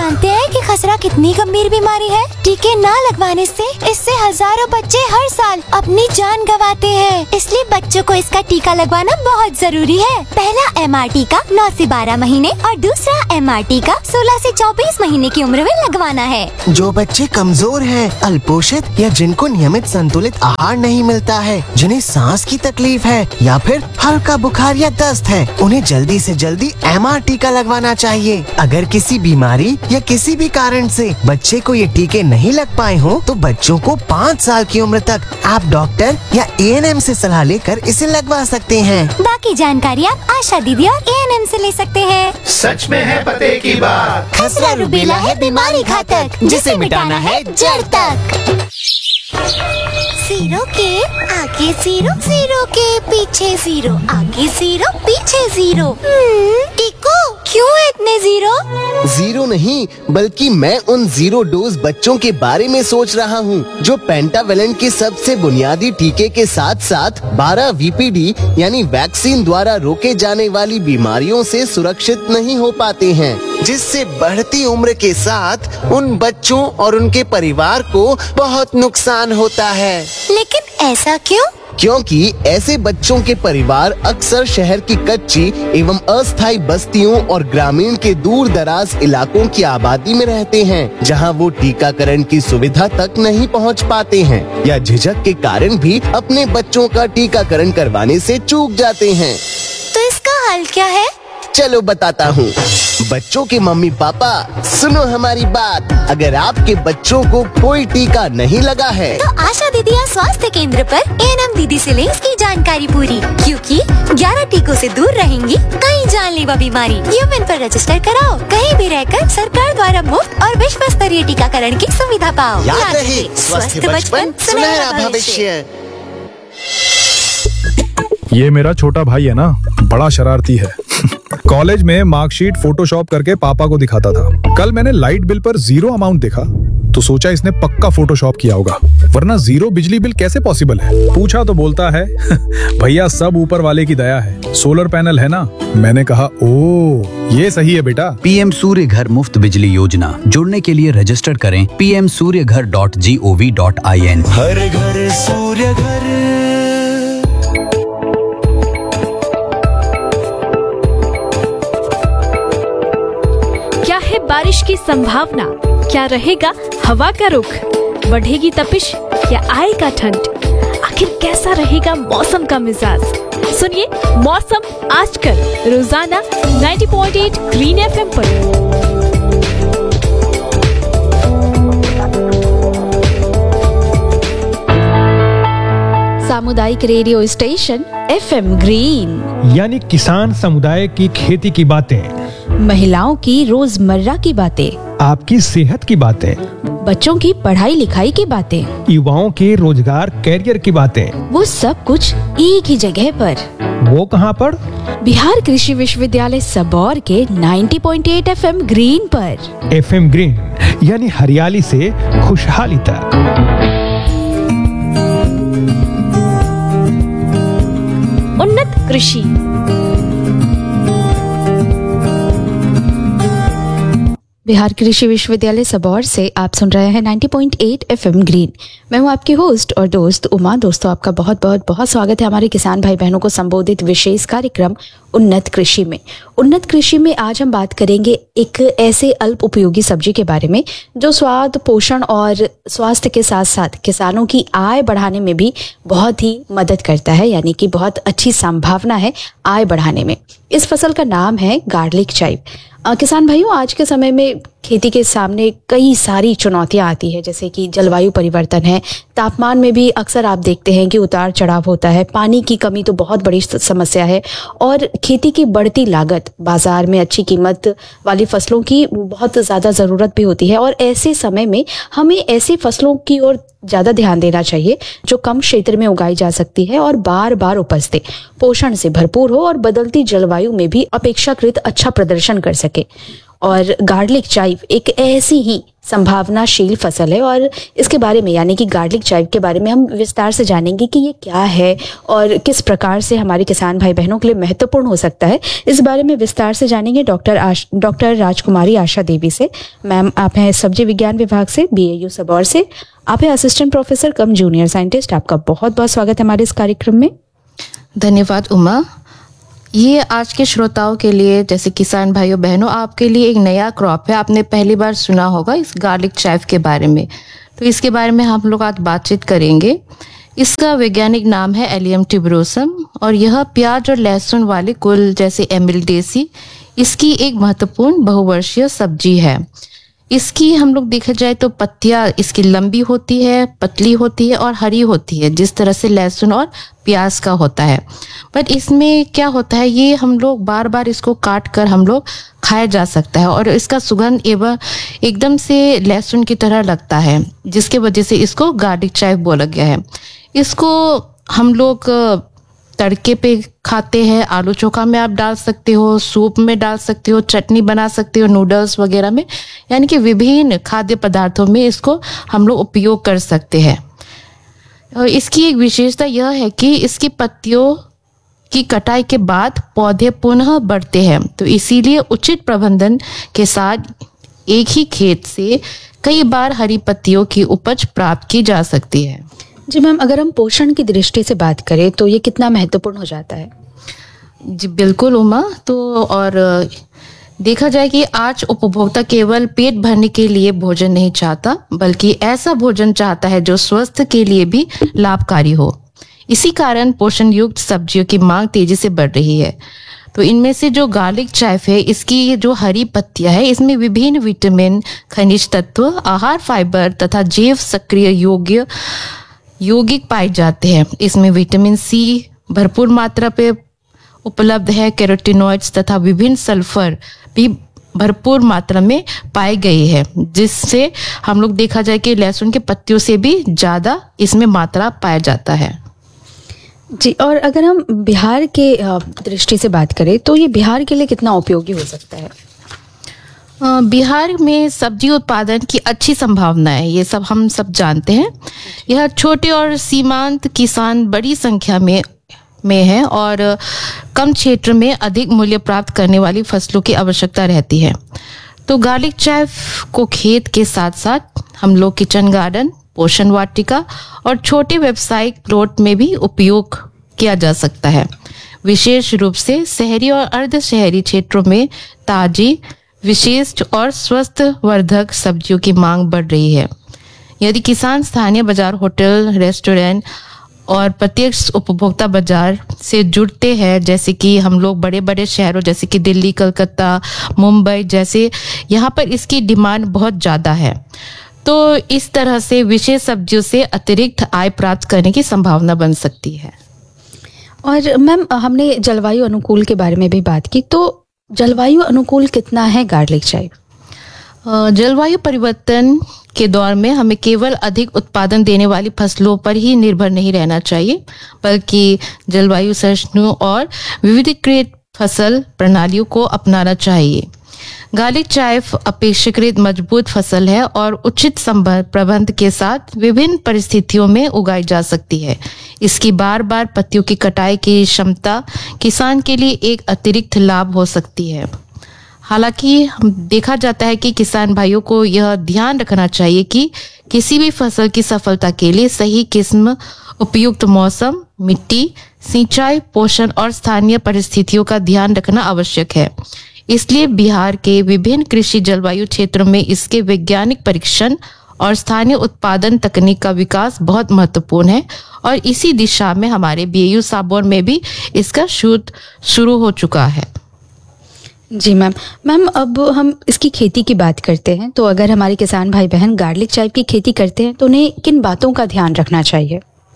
जानते हैं कि खसरा कितनी गंभीर बीमारी है? टीके न लगवाने से इससे हजारों बच्चे हर साल अपनी जान गंवाते हैं। इसलिए बच्चों को इसका टीका लगवाना बहुत जरूरी है। पहला MR टीका 9 से 12 महीने और दूसरा MR टीका 16 से 24 महीने की उम्र में लगवाना है। जो बच्चे कमजोर हैं, अल्पोषित या जिनको नियमित संतुलित आहार नहीं मिलता है, जिन्हें सांस की तकलीफ है या फिर हल्का बुखार या दस्त है, उन्हें जल्दी से जल्दी MR टीका लगवाना चाहिए। अगर किसी बीमारी या किसी भी कारण से बच्चे को ये टीके नहीं लग पाए हो तो बच्चों को 5 साल की उम्र तक आप डॉक्टर या ANM से सलाह लेकर इसे लगवा सकते हैं। बाकी जानकारी आप आशा दीदी और ANM से ले सकते हैं। सच में है पते की बात। खसरा रूबेला है बीमारी घातक, जिसे मिटाना है जड़ तक। जीरो के आगे जीरो, जीरो के पीछे जीरो, आगे जीरो पीछे जीरो। टीको क्यों है इतने जीरो? जीरो नहीं, बल्कि मैं उन जीरो डोज बच्चों के बारे में सोच रहा हूँ जो पेंटावेलेंट के सबसे बुनियादी टीके के साथ साथ 12 VPD यानी वैक्सीन द्वारा रोके जाने वाली बीमारियों से सुरक्षित नहीं हो पाते हैं, जिससे बढ़ती उम्र के साथ उन बच्चों और उनके परिवार को बहुत नुकसान होता है। लेकिन ऐसा क्यों? क्योंकि ऐसे बच्चों के परिवार अक्सर शहर की कच्ची एवं अस्थायी बस्तियों और ग्रामीण के दूर दराज इलाकों की आबादी में रहते हैं, जहां वो टीकाकरण की सुविधा तक नहीं पहुंच पाते हैं या झिझक के कारण भी अपने बच्चों का टीकाकरण करवाने से चूक जाते हैं। तो इसका हल क्या है? चलो बताता हूँ। बच्चों के मम्मी पापा सुनो हमारी बात। अगर आपके बच्चों को कोई टीका नहीं लगा है तो आशा दीदी या स्वास्थ्य केंद्र पर ANM दीदी से ले इसकी जानकारी पूरी, क्योंकि 11 टीकों से दूर रहेंगी कई जानलेवा बीमारी। यूएन पर रजिस्टर कराओ, कहीं भी रहकर सरकार द्वारा मुफ्त और विश्व स्तरीय टीकाकरण की सुविधा पाओ। याद रहे, स्वस्थ बचपन सुनहरा भविष्य। ये मेरा छोटा भाई है ना, बड़ा शरारती है। कॉलेज में मार्कशीट फोटोशॉप करके पापा को दिखाता था। कल मैंने लाइट बिल पर 0 अमाउंट देखा तो सोचा इसने पक्का फोटोशॉप किया होगा, वरना 0 बिजली बिल कैसे पॉसिबल है। पूछा तो बोलता है भैया सब ऊपर वाले की दया है, सोलर पैनल है ना। मैंने कहा ओ ये सही है बेटा। PM सूर्य घर मुफ्त बिजली योजना, जुड़ने के लिए रजिस्टर करें pmsuryaghar.gov.in। हर घर सूर्य घर। क्या है बारिश की संभावना? क्या रहेगा हवा का रुख? बढ़ेगी तपिश या आएगा ठंड? आखिर कैसा रहेगा मौसम का मिजाज? सुनिए मौसम आजकल रोजाना 90.8 ग्रीन FM पर। सामुदायिक रेडियो स्टेशन FM ग्रीन, यानी किसान समुदाय की खेती की बातें, महिलाओं की रोजमर्रा की बातें, आपकी सेहत की बातें, बच्चों की पढ़ाई लिखाई की बातें, युवाओं के रोजगार कैरियर की बातें, वो सब कुछ एक ही जगह पर। वो कहाँ पर? बिहार कृषि विश्वविद्यालय सबौर के 90.8 FM ग्रीन पर। FM ग्रीन यानी हरियाली से खुशहाली तक। उन्नत कृषि। बिहार कृषि विश्वविद्यालय सबौर से आप सुन रहे हैं 90.8 FM ग्रीन। मैं हूं आपकी होस्ट और दोस्त उमा। दोस्तों आपका बहुत बहुत बहुत स्वागत है हमारे किसान भाई बहनों को संबोधित विशेष कार्यक्रम उन्नत कृषि में। उन्नत कृषि में आज हम बात करेंगे एक ऐसे अल्प उपयोगी सब्जी के बारे में जो स्वाद, पोषण और स्वास्थ्य के साथ साथ किसानों की आय बढ़ाने में भी बहुत ही मदद करता है, यानी कि बहुत अच्छी संभावना है आय बढ़ाने में। इस फसल का नाम है गार्लिक चाइव। किसान भाइयों, आज के समय में खेती के सामने कई सारी चुनौतियां आती है, जैसे कि जलवायु परिवर्तन है, तापमान में भी अक्सर आप देखते हैं कि उतार चढ़ाव होता है, पानी की कमी तो बहुत बड़ी समस्या है, और खेती की बढ़ती लागत, बाजार में अच्छी कीमत वाली फसलों की बहुत ज़्यादा ज़रूरत भी होती है। और ऐसे समय में हमें ऐसी फसलों की ओर ज़्यादा ध्यान देना चाहिए जो कम क्षेत्र में उगाई जा सकती है और बार बार उपज दे, पोषण से भरपूर हो और बदलती जलवायु में भी अपेक्षाकृत अच्छा प्रदर्शन कर सके। और गार्लिक चाइव एक ऐसी ही संभावनाशील फसल है और इसके बारे में यानी कि गार्लिक चाइव के बारे में हम विस्तार से जानेंगे कि ये क्या है और किस प्रकार से हमारे किसान भाई बहनों के लिए महत्वपूर्ण हो सकता है। इस बारे में विस्तार से जानेंगे डॉक्टर राजकुमारी आशा देवी से। मैम, आप हैं सब्जी विज्ञान विभाग से, BAU सबौर से। आप हैं असिस्टेंट प्रोफेसर कम जूनियर साइंटिस्ट। आपका बहुत बहुत स्वागत है हमारे इस कार्यक्रम में। धन्यवाद उमा। ये आज के श्रोताओं के लिए, जैसे किसान भाइयों बहनों, आपके लिए एक नया क्रॉप है। आपने पहली बार सुना होगा इस गार्लिक चाइव के बारे में, तो इसके बारे में हम लोग आज बातचीत करेंगे। इसका वैज्ञानिक नाम है एलियम ट्यूबरोसम और यह प्याज और लहसुन वाले कुल जैसे एमिल्डेसी इसकी एक महत्वपूर्ण बहुवर्षीय सब्जी है। इसकी हम लोग देखा जाए तो पत्तियां इसकी लंबी होती है, पतली होती है और हरी होती है, जिस तरह से लहसुन और प्याज का होता है। बट इसमें क्या होता है, ये हम लोग बार बार इसको काट कर हम लोग खाया जा सकता है और इसका सुगंध एवं एकदम से लहसुन की तरह लगता है, जिसके वजह से इसको गार्लिक चाइव बोला गया है। इसको हम लोग तड़के पे खाते हैं, आलू चोखा में आप डाल सकते हो, सूप में डाल सकते हो, चटनी बना सकते हो, नूडल्स वगैरह में, यानी कि विभिन्न खाद्य पदार्थों में इसको हम लोग उपयोग कर सकते हैं। और इसकी एक विशेषता यह है कि इसकी पत्तियों की कटाई के बाद पौधे पुनः बढ़ते हैं, तो इसीलिए उचित प्रबंधन के साथ एक ही खेत से कई बार हरी पत्तियों की उपज प्राप्त की जा सकती है। जी मैम, अगर हम पोषण की दृष्टि से बात करें तो ये कितना महत्वपूर्ण हो जाता है? जी बिल्कुल उमा। तो और देखा जाए कि आज उपभोक्ता केवल पेट भरने के लिए भोजन नहीं चाहता, बल्कि ऐसा भोजन चाहता है जो स्वास्थ्य के लिए भी लाभकारी हो। इसी कारण पोषण युक्त सब्जियों की मांग तेजी से बढ़ रही है। तो इनमें से जो गार्लिक चाइव है, इसकी जो हरी पत्तियां है, इसमें विभिन्न विटामिन, खनिज तत्व, आहार फाइबर तथा जैव सक्रिय यौगिक पाए जाते हैं। इसमें विटामिन C भरपूर मात्रा पे उपलब्ध है, कैरोटीनॉइड्स तथा विभिन्न सल्फर भी भरपूर मात्रा में पाए गए हैं, जिससे हम लोग देखा जाए कि लहसुन के पत्तियों से भी ज्यादा इसमें मात्रा पाया जाता है। जी, और अगर हम बिहार के दृष्टि से बात करें तो ये बिहार के लिए कितना उपयोगी हो सकता है? बिहार में सब्जी उत्पादन की अच्छी संभावना है, ये सब हम सब जानते हैं। यह छोटे और सीमांत किसान बड़ी संख्या में है और कम क्षेत्र में अधिक मूल्य प्राप्त करने वाली फसलों की आवश्यकता रहती है। तो गार्लिक चाइव को खेत के साथ साथ हम लोग किचन गार्डन, पोषण वाटिका और छोटे व्यावसायिक प्लॉट में भी उपयोग किया जा सकता है। विशेष रूप से शहरी और अर्ध शहरी क्षेत्रों में ताजी, विशिष्ट और स्वस्थ वर्धक सब्जियों की मांग बढ़ रही है। यदि किसान स्थानीय बाजार, होटल, रेस्टोरेंट और प्रत्यक्ष उपभोक्ता बाजार से जुड़ते हैं, जैसे कि हम लोग बड़े बड़े शहरों जैसे कि दिल्ली, कलकत्ता, मुंबई जैसे, यहाँ पर इसकी डिमांड बहुत ज़्यादा है। तो इस तरह से विशेष सब्जियों से अतिरिक्त आय प्राप्त करने की संभावना बन सकती है। और मैम, हमने जलवायु अनुकूल के बारे में भी बात की, तो जलवायु अनुकूल कितना है गार्लिक चाइव? जलवायु परिवर्तन के दौर में हमें केवल अधिक उत्पादन देने वाली फसलों पर ही निर्भर नहीं रहना चाहिए, बल्कि जलवायु सहिष्णु और विविधीकृत फसल प्रणालियों को अपनाना चाहिए। गार्लिक चाइव अपेक्षाकृत मजबूत फसल है और उचित प्रबंध के साथ विभिन्न परिस्थितियों में उगाई जा सकती है। इसकी बार बार पत्तियों की कटाई की क्षमता किसान के लिए एक अतिरिक्त लाभ हो सकती है। हालांकि देखा जाता है कि किसान भाइयों को यह ध्यान रखना चाहिए कि किसी भी फसल की सफलता के लिए सही किस्म, उपयुक्त मौसम, मिट्टी, सिंचाई, पोषण और स्थानीय परिस्थितियों का ध्यान रखना आवश्यक है। इसलिए बिहार के विभिन्न कृषि जलवायु क्षेत्रों में इसके वैज्ञानिक परीक्षण और स्थानीय उत्पादन तकनीक का विकास बहुत महत्वपूर्ण है और इसी दिशा में हमारे BAU सबौर में भी इसका शोध शुरू हो चुका है। जी मैम, अब हम इसकी खेती की बात करते हैं। तो अगर हमारे किसान भाई बहन गार्लिक चाइव की खेती करते हैं तो उन्हें किन बातों का ध्यान रखना चाहिए?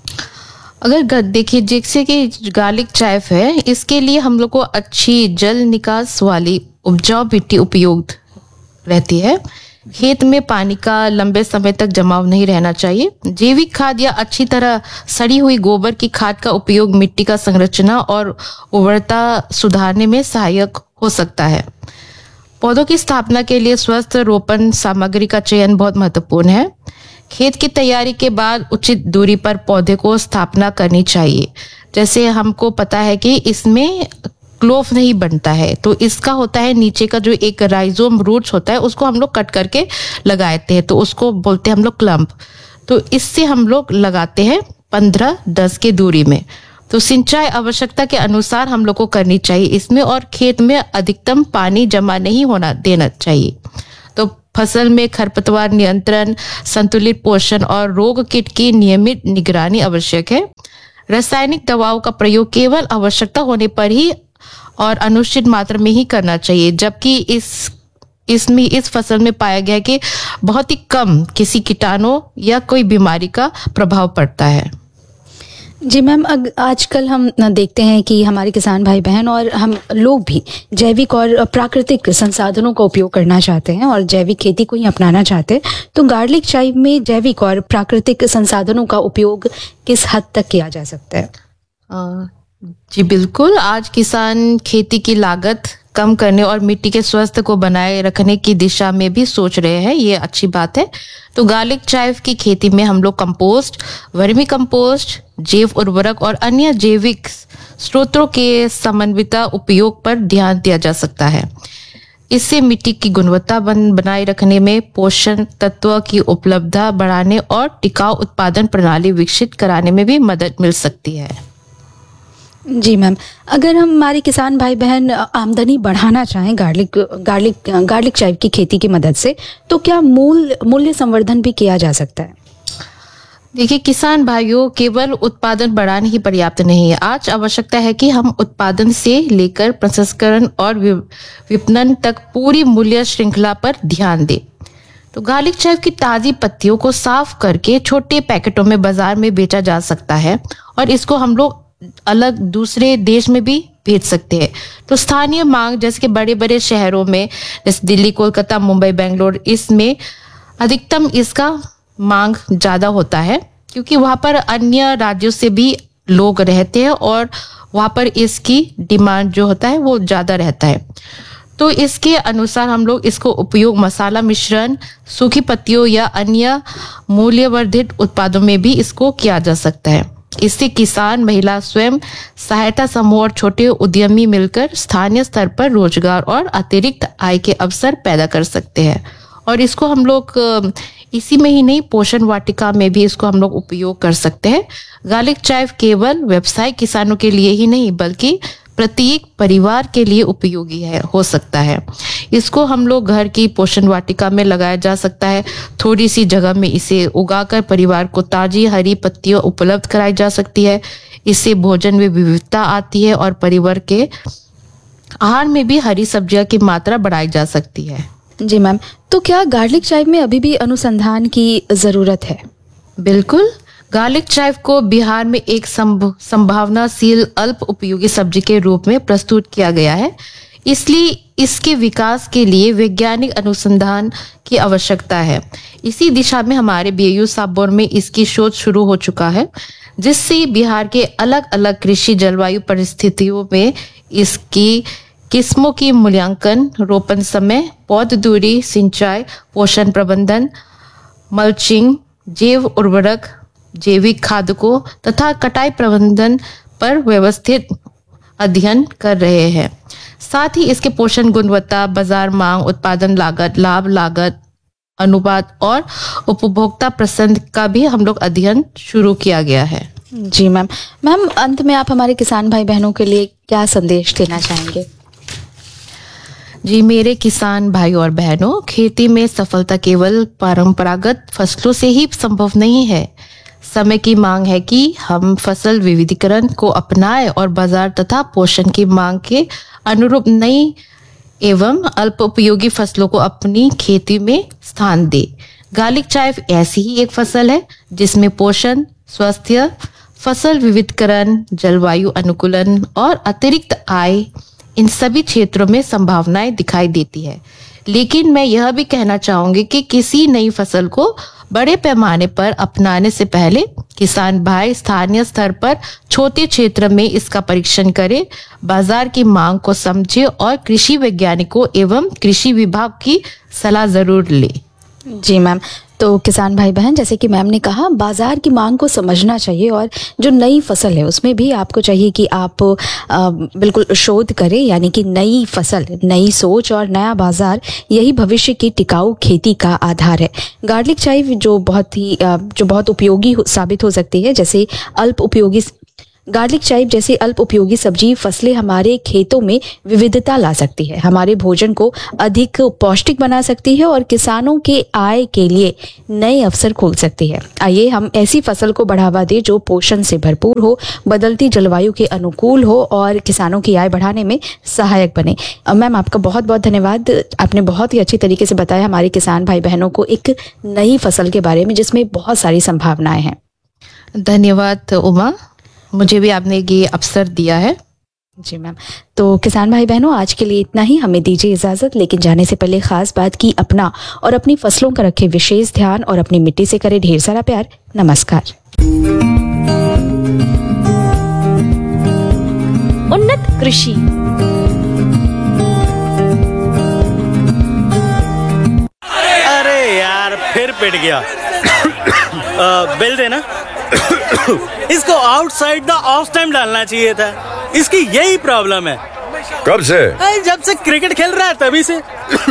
अगर देखिए, जैसे कि गार्लिक चाइव है, इसके लिए हम लोग को अच्छी जल निकास वाली उपजाऊ मिट्टी उपयुक्त रहती है। खेत में पानी का लंबे समय तक जमाव नहीं रहना चाहिए। जैविक खाद या अच्छी तरह सड़ी हुई गोबर की खाद का उपयोग मिट्टी का संरचना और उर्वरता सुधारने में सहायक हो सकता है। पौधों की स्थापना के लिए स्वस्थ रोपण सामग्री का चयन बहुत महत्वपूर्ण है। खेत की तैयारी के बाद उचित दूरी पर पौधे को स्थापना करनी चाहिए। जैसे हमको पता है कि इसमें क्लोफ नहीं बनता है, तो इसका होता है नीचे का जो एक राइजोम रूट्स होता है उसको हम लोग कट करके लगाते हैं, तो उसको बोलते हैं हम लोग क्लम्प। तो इससे हम लोग लगाते हैं 15-10 की दूरी में। तो सिंचाई आवश्यकता के अनुसार हम लोग को करनी चाहिए इसमें, और खेत में अधिकतम पानी जमा नहीं होना देना चाहिए। तो फसल में खरपतवार नियंत्रण, संतुलित पोषण और रोग कीट की नियमित निगरानी आवश्यक है। रासायनिक दवाओं का प्रयोग केवल आवश्यकता होने पर ही और अनुचित मात्रा में ही करना चाहिए, जबकि इस फसल में पाया गया कि बहुत ही कम किसी कीटाणु या कोई बीमारी का प्रभाव पड़ता है। जी मैम, आजकल हम देखते हैं कि हमारे किसान भाई बहन और हम लोग भी जैविक और प्राकृतिक संसाधनों का उपयोग करना चाहते हैं और जैविक खेती को ही अपनाना चाहते हैं। तो गार्लिक चाय में जैविक और प्राकृतिक संसाधनों का उपयोग किस हद तक किया जा सकता है? जी बिल्कुल, आज किसान खेती की लागत कम करने और मिट्टी के स्वास्थ्य को बनाए रखने की दिशा में भी सोच रहे हैं, ये अच्छी बात है। तो गार्लिक चाय की खेती में हम लोग कंपोस्ट, वर्मी कंपोस्ट, जैव उर्वरक और अन्य जैविक स्रोतों के समन्वित उपयोग पर ध्यान दिया जा सकता है। इससे मिट्टी की गुणवत्ता बनाए रखने में, पोषण तत्व की उपलब्धता बढ़ाने और टिकाऊ उत्पादन प्रणाली विकसित कराने में भी मदद मिल सकती है। जी मैम, अगर हम हमारे किसान भाई बहन आमदनी बढ़ाना चाहें गार्लिक चाय की खेती की मदद से, तो क्या मूल्य संवर्धन भी किया जा सकता है? देखिए किसान भाइयों, केवल उत्पादन बढ़ाना ही पर्याप्त नहीं है। आज आवश्यकता है कि हम उत्पादन से लेकर प्रसंस्करण और विपणन तक पूरी मूल्य श्रृंखला पर ध्यान दें। तो गार्लिक चाय की ताजी पत्तियों को साफ करके छोटे पैकेटों में बाजार में बेचा जा सकता है और इसको हम लोग अलग दूसरे देश में भी भेज सकते हैं। तो स्थानीय मांग जैसे कि बड़े बड़े शहरों में जैसे दिल्ली, कोलकाता, मुंबई, बेंगलोर, इसमें अधिकतम इसका मांग ज्यादा होता है क्योंकि वहां पर अन्य राज्यों से भी लोग रहते हैं और वहां पर इसकी डिमांड जो होता है वो ज्यादा रहता है। तो इसके अनुसार हम लोग इसको उपयोग मसाला मिश्रण, सूखी पत्तियों या अन्य मूल्यवर्धित उत्पादों में भी इसको किया जा सकता है। इससे किसान, महिला स्वयं सहायता समूह और छोटे उद्यमी मिलकर स्थानीय स्तर पर रोजगार और अतिरिक्त आय के अवसर पैदा कर सकते हैं। और इसको हम लोग इसी में ही नहीं, पोषण वाटिका में भी इसको हम लोग उपयोग कर सकते हैं। गार्लिक चाय केवल व्यवसाय किसानों के लिए ही नहीं बल्कि प्रत्येक परिवार के लिए उपयोगी हो सकता है। इसको हम लोग घर की पोषण वाटिका में लगाया जा सकता है। थोड़ी सी जगह में इसे उगाकर परिवार को ताजी हरी पत्तियां उपलब्ध कराई जा सकती है। इससे भोजन में विविधता आती है और परिवार के आहार में भी हरी सब्जियों की मात्रा बढ़ाई जा सकती है। जी मैम, तो क्या गार्लिक चाय में अभी भी अनुसंधान की जरूरत है? बिल्कुल, गार्लिक चाय को बिहार में एक संभावनाशील अल्प उपयोगी सब्जी के रूप में प्रस्तुत किया गया है। इसलिए इसके विकास के लिए वैज्ञानिक अनुसंधान की आवश्यकता है। इसी दिशा में हमारे BYU साबौर में इसकी शोध शुरू हो चुका है, जिससे बिहार के अलग अलग कृषि जलवायु परिस्थितियों में इसकी किस्मों की मूल्यांकन, रोपण समय, पौध दूरी, सिंचाई, पोषण प्रबंधन, मल्चिंग, जैव उर्वरक, जैविक खाद को तथा कटाई प्रबंधन पर व्यवस्थित अध्ययन कर रहे हैं। साथ ही इसके पोषण गुणवत्ता, बाजार मांग, उत्पादन लागत, लाभ लागत अनुपात और उपभोक्ता पसंद का भी हम लोग अध्ययन शुरू किया गया है। जी मैम, अंत में आप हमारे किसान भाई बहनों के लिए क्या संदेश देना चाहेंगे? जी, मेरे किसान भाई और बहनों, खेती में सफलता केवल परंपरागत फसलों से ही संभव नहीं है। समय की मांग है कि हम फसल विविधीकरण को अपनाएं और बाजार तथा पोषण की मांग के अनुरूप नई एवं अल्प उपयोगी फसलों को अपनी खेती में स्थान दे। गार्लिक चाय ऐसी ही एक फसल है जिसमें पोषण, स्वास्थ्य, फसल विविधीकरण, जलवायु अनुकूलन और अतिरिक्त आय, इन सभी क्षेत्रों में संभावनाएं दिखाई देती है। लेकिन मैं यह भी कहना चाहूंगी कि किसी नई फसल को बड़े पैमाने पर अपनाने से पहले किसान भाई स्थानीय स्तर पर छोटे क्षेत्र में इसका परीक्षण करें, बाजार की मांग को समझे और कृषि वैज्ञानिकों एवं कृषि विभाग की सलाह जरूर ले। जी मैम, तो किसान भाई बहन, जैसे कि मैम ने कहा, बाजार की मांग को समझना चाहिए और जो नई फसल है उसमें भी आपको चाहिए कि आप बिल्कुल शोध करें, यानी कि नई फसल, नई सोच और नया बाजार, यही भविष्य की टिकाऊ खेती का आधार है। गार्लिक चाइव जो बहुत उपयोगी साबित हो सकती है, जैसे गार्लिक चाइव जैसे अल्प उपयोगी सब्जी फसलें हमारे खेतों में विविधता ला सकती है, हमारे भोजन को अधिक पौष्टिक बना सकती है और किसानों के आय के लिए नए अवसर खोल सकती है। आइए हम ऐसी फसल को बढ़ावा दें जो पोषण से भरपूर हो, बदलती जलवायु के अनुकूल हो और किसानों की आय बढ़ाने में सहायक बने। मैम, आपका बहुत बहुत धन्यवाद। आपने बहुत ही अच्छी तरीके से बताया हमारे किसान भाई बहनों को एक नई फसल के बारे में जिसमें बहुत सारी संभावनाएं हैं। धन्यवाद उमा, मुझे भी आपने ये अवसर दिया है। जी मैम, तो किसान भाई बहनों, आज के लिए इतना ही। हमें दीजिए इजाजत, लेकिन जाने से पहले खास बात की अपना और अपनी फसलों का रखें विशेष ध्यान और अपनी मिट्टी से करें ढेर सारा प्यार। नमस्कार। उन्नत कृषि। अरे यार, फिर पिट गया। बिल देना। इसको आउटसाइड द ऑफ टाइम डालना चाहिए था। इसकी यही प्रॉब्लम है। कब से? जब से क्रिकेट खेल रहा है तभी से।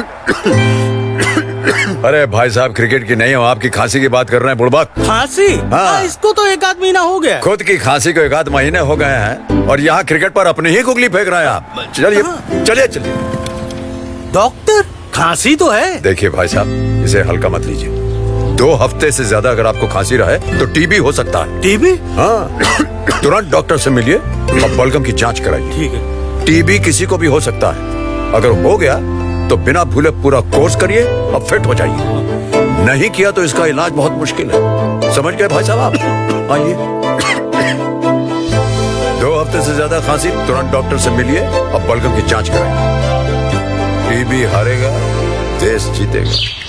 अरे भाई साहब, क्रिकेट की नहीं हो, आपकी खांसी की बात कर रहे हैं बुड़बक। खांसी? हाँ। इसको तो 1 महीना हो गया। खुद की खांसी को 1 महीने हो गए हैं और यहाँ क्रिकेट पर अपनी ही गुगली फेंक रहे हैं आप। चलिए। डॉक्टर, खांसी तो है। देखिए भाई साहब, इसे हल्का मत लीजिए। 2 हफ्ते से ज्यादा अगर आपको खांसी रहे तो टीबी हो सकता है। टीबी? हाँ, तुरंत डॉक्टर से मिलिए और बलगम की जांच कराइए। ठीक है। टीबी किसी को भी हो सकता है। अगर हो गया तो बिना भूले पूरा कोर्स करिए और फिट हो जाइए। नहीं किया तो इसका इलाज बहुत मुश्किल है। समझ गए भाई साहब आप? आइए। 2 हफ्ते से ज्यादा खांसी, तुरंत डॉक्टर से मिलिए और बलगम की जांच कराइए। टीबी हारेगा, देश जीतेगा।